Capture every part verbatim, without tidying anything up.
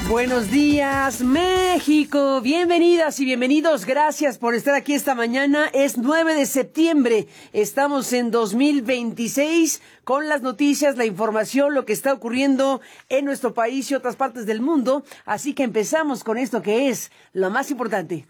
Buenos días, México. Bienvenidas y bienvenidos. Gracias por estar aquí esta mañana. Es nueve de septiembre. Estamos en dos mil veintiséis con las noticias, la información, lo que está ocurriendo en nuestro país y otras partes del mundo. Así que empezamos con esto que es lo más importante.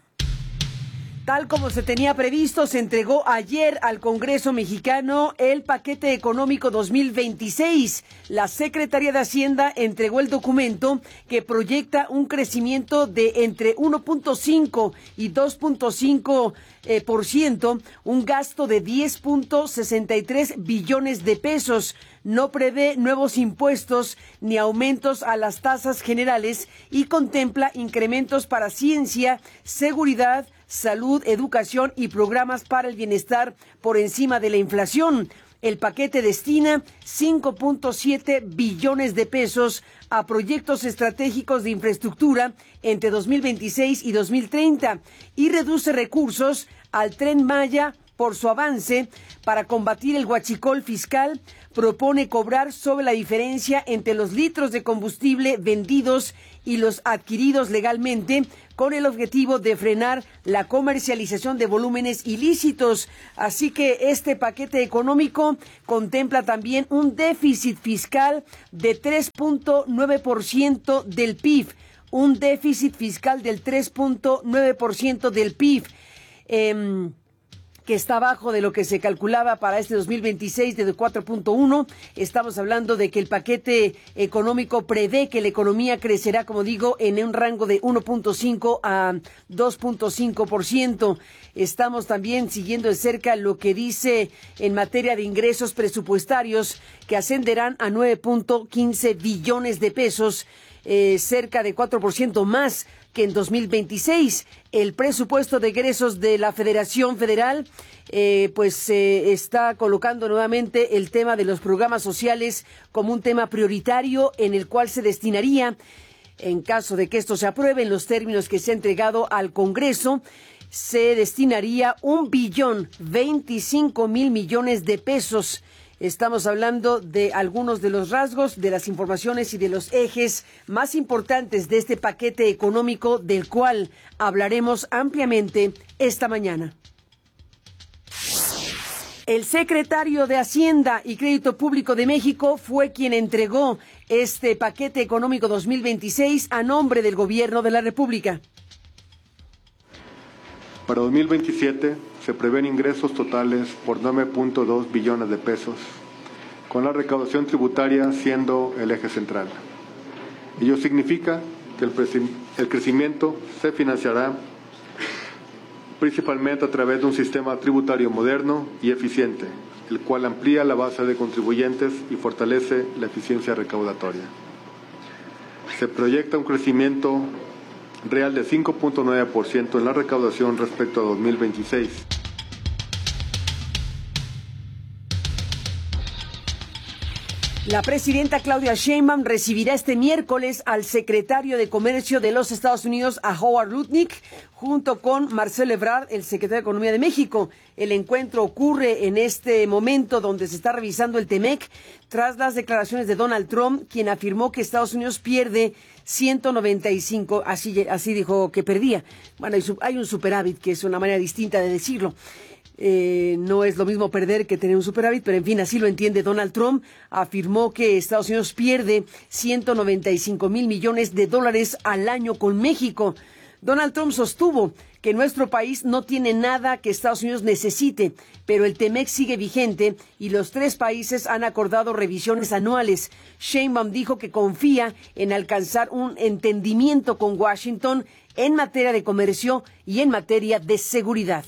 Tal como se tenía previsto, se entregó ayer al Congreso mexicano el paquete económico dos mil veintiséis. La Secretaría de Hacienda entregó el documento que proyecta un crecimiento de entre uno punto cinco y dos punto cinco eh, por ciento, un gasto de diez punto sesenta y tres billones de pesos. No prevé nuevos impuestos ni aumentos a las tasas generales y contempla incrementos para ciencia, seguridad, salud, educación y programas para el bienestar por encima de la inflación. El paquete destina cinco punto siete billones de pesos a proyectos estratégicos de infraestructura entre dos mil veintiséis y dos mil treinta y reduce recursos al Tren Maya por su avance. Para combatir el huachicol fiscal, propone cobrar sobre la diferencia entre los litros de combustible vendidos y los adquiridos legalmente, con el objetivo de frenar la comercialización de volúmenes ilícitos. Así que este paquete económico contempla también un déficit fiscal de tres punto nueve por ciento del P I B, un déficit fiscal del tres punto nueve por ciento del P I B. Eh, que está abajo de lo que se calculaba para este dos mil veintiséis de cuatro punto uno. Estamos hablando de que el paquete económico prevé que la economía crecerá, como digo, en un rango de uno punto cinco a dos punto cinco por ciento. Estamos también siguiendo de cerca lo que dice en materia de ingresos presupuestarios, que ascenderán a nueve punto quince billones de pesos, eh, cerca de cuatro por ciento más que en dos mil veintiséis. El presupuesto de egresos de la Federación Federal eh, pues eh, está colocando nuevamente el tema de los programas sociales como un tema prioritario en el cual se destinaría, en caso de que esto se apruebe en los términos que se ha entregado al Congreso, se destinaría un billón veinticinco mil millones de pesos. Estamos hablando de algunos de los rasgos, de las informaciones y de los ejes más importantes de este paquete económico, del cual hablaremos ampliamente esta mañana. El secretario de Hacienda y Crédito Público de México fue quien entregó este paquete económico dos mil veintiséis a nombre del Gobierno de la República. Para dos mil veintisiete se prevén ingresos totales por nueve punto dos billones de pesos, con la recaudación tributaria siendo el eje central. Ello significa que el, el crecimiento se financiará principalmente a través de un sistema tributario moderno y eficiente, el cual amplía la base de contribuyentes y fortalece la eficiencia recaudatoria. Se proyecta un crecimiento real de cinco punto nueve por ciento en la recaudación respecto a dos mil veintiséis. La presidenta Claudia Sheinbaum recibirá este miércoles al secretario de Comercio de los Estados Unidos, a Howard Lutnick, junto con Marcelo Ebrard, el secretario de Economía de México. El encuentro ocurre en este momento donde se está revisando el TEMEC tras las declaraciones de Donald Trump, quien afirmó que Estados Unidos pierde ciento noventa y cinco, así, así dijo que perdía. Bueno, hay, hay un superávit, que es una manera distinta de decirlo. Eh, no es lo mismo perder que tener un superávit, pero en fin, así lo entiende Donald Trump. Afirmó que Estados Unidos pierde ciento noventa y cinco mil millones de dólares al año con México. Donald Trump sostuvo que nuestro país no tiene nada que Estados Unidos necesite, pero el TEMEC sigue vigente y los tres países han acordado revisiones anuales. Sheinbaum dijo que confía en alcanzar un entendimiento con Washington en materia de comercio y en materia de seguridad.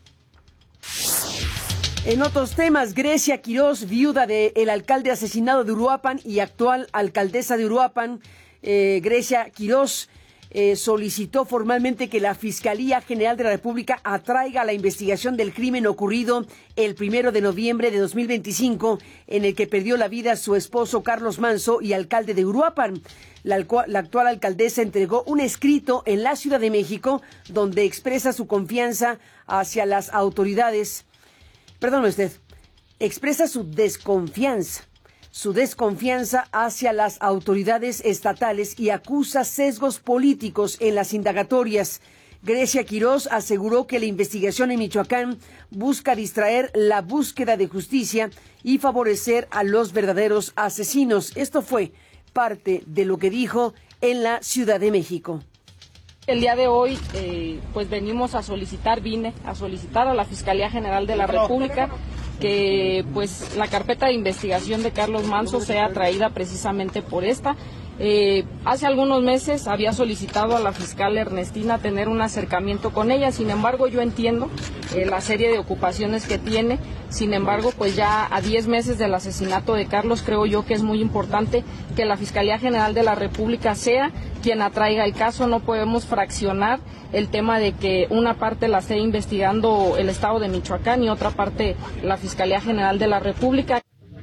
En otros temas, Grecia Quirós, viuda del alcalde asesinado de Uruapan y actual alcaldesa de Uruapan, eh, Grecia Quirós, eh, solicitó formalmente que la Fiscalía General de la República atraiga a la investigación del crimen ocurrido el primero de noviembre de dos mil veinticinco, en el que perdió la vida su esposo Carlos Manso y alcalde de Uruapan. La, la actual alcaldesa entregó un escrito en la Ciudad de México donde expresa su confianza hacia las autoridades. Perdón usted, expresa su desconfianza su desconfianza hacia las autoridades estatales y acusa sesgos políticos en las indagatorias. Grecia Quirós aseguró que la investigación en Michoacán busca distraer la búsqueda de justicia y favorecer a los verdaderos asesinos. Esto fue parte de lo que dijo en la Ciudad de México. El día de hoy, eh, pues venimos a solicitar, vine a solicitar a la Fiscalía General de la República que pues la carpeta de investigación de Carlos Manzo sea traída precisamente por esta. Eh, hace algunos meses había solicitado a la fiscal Ernestina tener un acercamiento con ella, sin embargo yo entiendo eh, la serie de ocupaciones que tiene, sin embargo pues ya a diez meses del asesinato de Carlos creo yo que es muy importante que la Fiscalía General de la República sea quien atraiga el caso. No podemos fraccionar el tema de que una parte la esté investigando el Estado de Michoacán y otra parte la Fiscalía General de la República.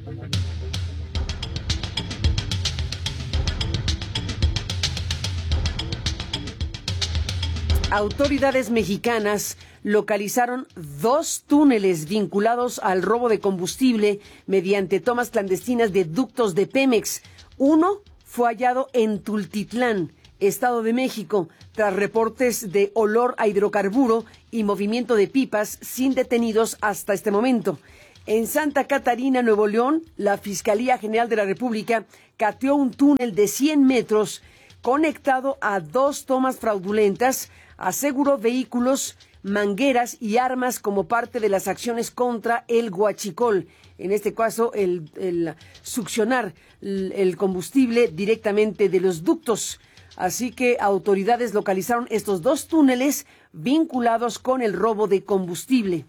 Autoridades mexicanas localizaron dos túneles vinculados al robo de combustible mediante tomas clandestinas de ductos de Pemex. Uno fue hallado en Tultitlán, Estado de México, tras reportes de olor a hidrocarburo y movimiento de pipas sin detenidos hasta este momento. En Santa Catarina, Nuevo León, la Fiscalía General de la República cateó un túnel de cien metros conectado a dos tomas fraudulentas, aseguró vehículos, mangueras y armas como parte de las acciones contra el huachicol. En este caso, el, el succionar el, el combustible directamente de los ductos. Así que autoridades localizaron estos dos túneles vinculados con el robo de combustible.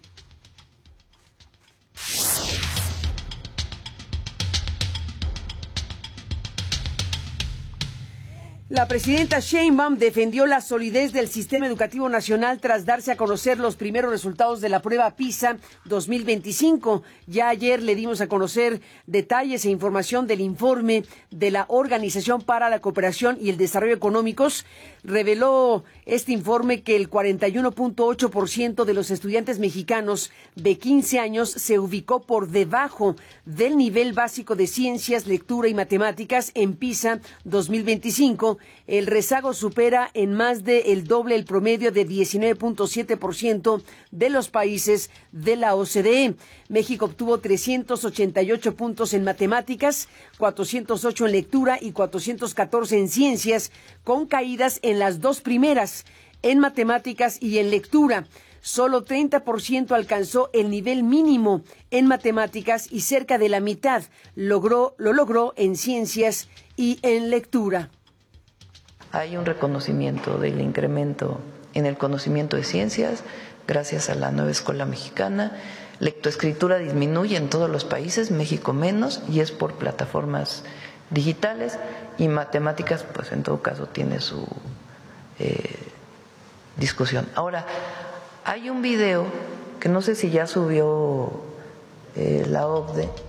La presidenta Sheinbaum defendió la solidez del sistema educativo nacional tras darse a conocer los primeros resultados de la prueba PISA dos mil veinticinco. Ya ayer le dimos a conocer detalles e información del informe de la Organización para la Cooperación y el Desarrollo Económicos. Reveló este informe que el cuarenta y uno punto ocho por ciento de los estudiantes mexicanos de quince años se ubicó por debajo del nivel básico de ciencias, lectura y matemáticas en PISA dos mil veinticinco. El rezago supera en más de el doble el promedio de diecinueve punto siete por ciento de los países de la O C D E. México obtuvo trescientos ochenta y ocho puntos en matemáticas, cuatrocientos ocho en lectura y cuatrocientos catorce en ciencias, con caídas en las dos primeras, en matemáticas y en lectura. Solo treinta por ciento alcanzó el nivel mínimo en matemáticas y cerca de la mitad logró, lo logró en ciencias y en lectura. Hay un reconocimiento del incremento en el conocimiento de ciencias gracias a la nueva escuela mexicana. Lectoescritura disminuye en todos los países, México menos, y es por plataformas digitales. Y matemáticas, pues en todo caso tiene su eh, discusión. Ahora, hay un video que no sé si ya subió eh, la O C D E.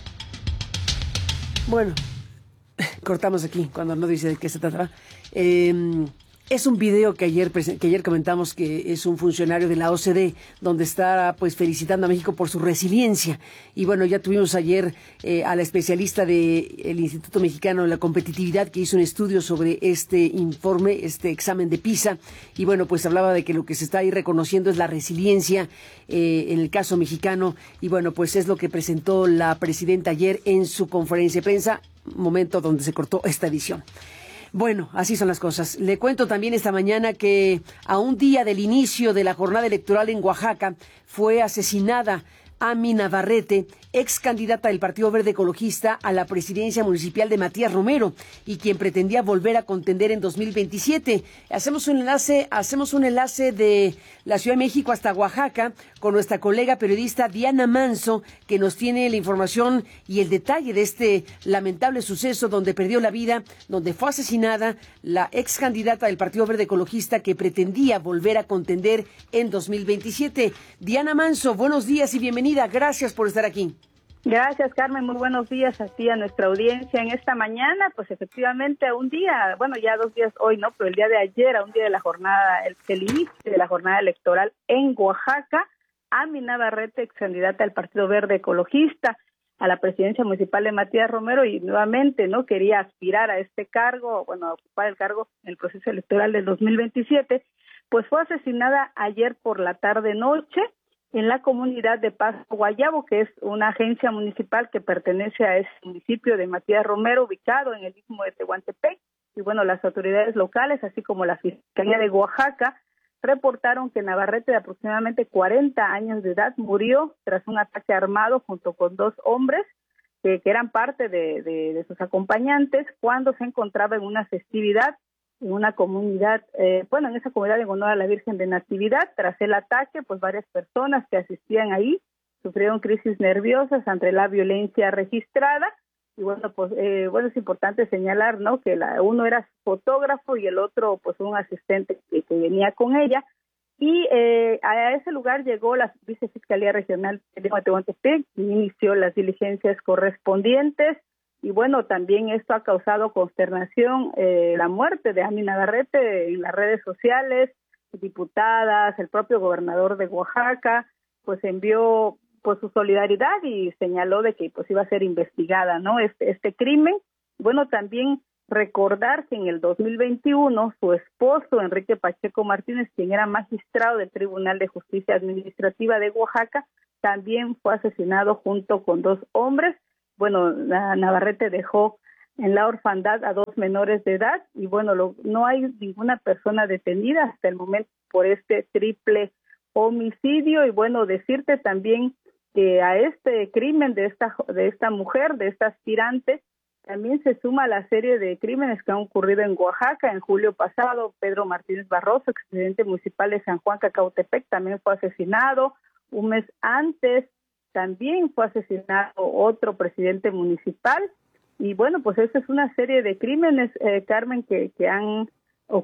Bueno, cortamos aquí cuando no dice de qué se trata. Eh, es un video que ayer que ayer comentamos que es un funcionario de la O C D E, donde está pues felicitando a México por su resiliencia. Y bueno, ya tuvimos ayer eh, a la especialista del Instituto Mexicano de la Competitividad que hizo un estudio sobre este informe, este examen de PISA. Y bueno, pues hablaba de que lo que se está ahí reconociendo es la resiliencia eh, en el caso mexicano. Y bueno, pues es lo que presentó la presidenta ayer en su conferencia de prensa, momento donde se cortó esta edición. Bueno, así son las cosas. Le cuento también esta mañana que a un día del inicio de la jornada electoral en Oaxaca fue asesinada Ami Navarrete, ex candidata del Partido Verde Ecologista a la presidencia municipal de Matías Romero y quien pretendía volver a contender en dos mil veintisiete. Hacemos un enlace, hacemos un enlace de la Ciudad de México hasta Oaxaca con nuestra colega periodista Diana Manso, que nos tiene la información y el detalle de este lamentable suceso donde perdió la vida, donde fue asesinada la ex candidata del Partido Verde Ecologista que pretendía volver a contender en dos mil veintisiete. Diana Manso, buenos días y bienvenida. Gracias por estar aquí. Gracias, Carmen. Muy buenos días a ti, a nuestra audiencia. En esta mañana, pues efectivamente, a un día, bueno, ya dos días hoy, ¿no? Pero el día de ayer, a un día de la jornada, el, el inicio de la jornada electoral en Oaxaca, Ami Navarrete, ex candidata del Partido Verde Ecologista. a la presidencia municipal de Matías Romero y nuevamente no quería aspirar a este cargo, bueno, a ocupar el cargo en el proceso electoral del dos mil veintisiete, pues fue asesinada ayer por la tarde-noche en la comunidad de Paso Guayabo, que es una agencia municipal que pertenece a ese municipio de Matías Romero, ubicado en el istmo de Tehuantepec. Y bueno, las autoridades locales, así como la Fiscalía de Oaxaca, reportaron que Navarrete, de aproximadamente cuarenta años de edad, murió tras un ataque armado junto con dos hombres que, que eran parte de, de, de sus acompañantes cuando se encontraba en una festividad en una comunidad, eh, bueno, en esa comunidad en honor a la Virgen de Natividad. Tras el ataque, pues varias personas que asistían ahí sufrieron crisis nerviosas ante la violencia registrada. Y bueno, pues eh, bueno, es importante señalar, ¿no?, que la, uno era fotógrafo y el otro, pues, un asistente que, que venía con ella. Y eh, a ese lugar llegó la Vicefiscalía Regional de Tehuantepec y inició las diligencias correspondientes. Y bueno, también esto ha causado consternación, eh, la muerte de Ami Navarrete en las redes sociales, diputadas, el propio gobernador de Oaxaca, pues envió pues su solidaridad y señaló de que pues iba a ser investigada, ¿no?, este, este crimen. Bueno, también recordar que en el dos mil veintiuno su esposo, Enrique Pacheco Martínez, quien era magistrado del Tribunal de Justicia Administrativa de Oaxaca, también fue asesinado junto con dos hombres. Bueno, Navarrete dejó en la orfandad a dos menores de edad y bueno, lo, no hay ninguna persona detenida hasta el momento por este triple homicidio. Y bueno, decirte también que a este crimen de esta de esta mujer, de esta aspirante, también se suma la serie de crímenes que han ocurrido en Oaxaca. En julio pasado, Pedro Martínez Barroso, expresidente municipal de San Juan Cacautepec, también fue asesinado. Un mes antes también fue asesinado otro presidente municipal. Y bueno, pues esa es una serie de crímenes, eh, Carmen, que, que han